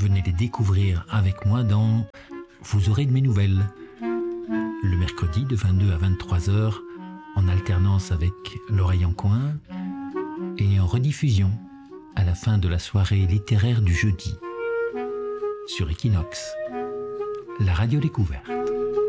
Venez les découvrir avec moi dans Vous aurez de mes nouvelles. Le mercredi de 22 à 23 heures, en alternance avec L'Oreille en coin et en rediffusion à la fin de la soirée littéraire du jeudi sur Equinox, la radio découverte.